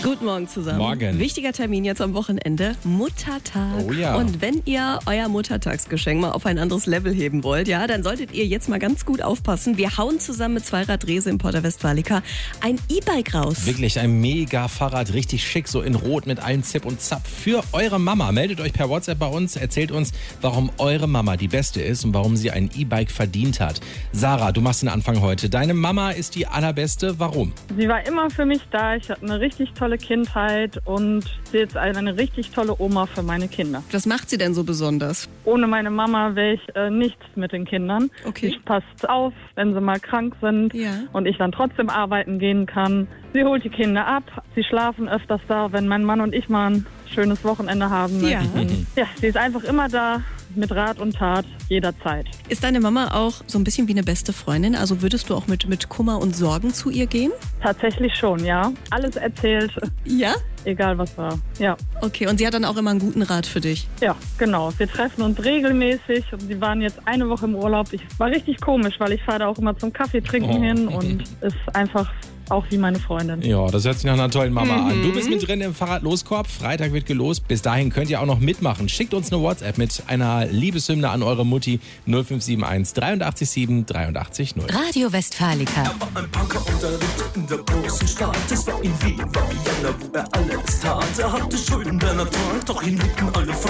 Guten Morgen zusammen. Morgen. Wichtiger Termin jetzt am Wochenende, Muttertag. Oh ja. Und wenn ihr euer Muttertagsgeschenk mal auf ein anderes Level heben wollt, ja, dann solltet ihr jetzt mal ganz gut aufpassen. Wir hauen zusammen mit Zweirad Rehse in Porta Westfalica ein E-Bike raus. Wirklich ein mega Fahrrad, richtig schick, so in Rot mit allen Zip und Zap für eure Mama. Meldet euch per WhatsApp bei uns, erzählt uns, warum eure Mama die Beste ist und warum sie ein E-Bike verdient hat. Sarah, du machst den Anfang heute. Deine Mama ist die allerbeste. Warum? Sie war immer für mich da. Ich hatte eine richtig tolle Kindheit und sie ist eine richtig tolle Oma für meine Kinder. Was macht sie denn so besonders? Ohne meine Mama wäre ich nichts mit den Kindern. Okay. Sie passt auf, wenn sie mal krank sind und ich dann trotzdem arbeiten gehen kann. Sie holt die Kinder ab. Sie schlafen öfters da, wenn mein Mann und ich mal ein schönes Wochenende haben. Ja. Ja, sie ist einfach immer da. Mit Rat und Tat, jederzeit. Ist deine Mama auch so ein bisschen wie eine beste Freundin? Also würdest du auch mit Kummer und Sorgen zu ihr gehen? Tatsächlich schon, ja. Alles erzählt, Ja? egal was war. Ja. Okay, und sie hat dann auch immer einen guten Rat für dich? Ja, genau. Wir treffen uns regelmäßig und sie waren jetzt eine Woche im Urlaub. War richtig komisch, weil ich fahre da auch immer zum Kaffee trinken hin und ist einfach auch wie meine Freundin. Ja, das hört sich nach einer tollen Mama an. Du bist mit drin im Fahrradloskorb. Freitag wird gelost. Bis dahin könnt ihr auch noch mitmachen. Schickt uns eine WhatsApp mit einer Liebeshymne an eure Mutti 0571 83 7 83 0. Radio Westfalica. Er war ein Punker und er lebte in der großen Stadt. Es war in Wien, war Vienna, wo er alles tat. Er hatte Schulden der Natur, doch ihn liebten alle Frauen.